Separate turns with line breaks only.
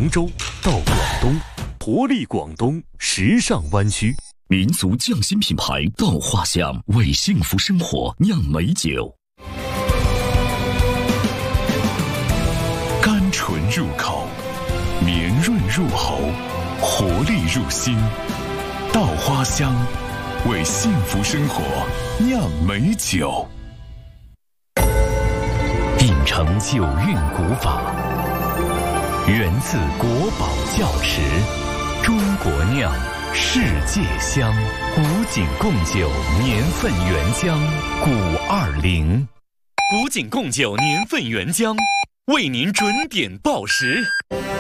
杭州到广东，活力广东，时尚湾区，
民族匠心品牌稻花香为幸福生活酿美酒，甘醇入口，绵润入喉，活力入心。稻花香为幸福生活酿美酒。
秉承九韵古法，源自国宝窖池，中国酿，世界香。古井贡酒年份原浆520，古井贡酒年份原浆为您准点报时。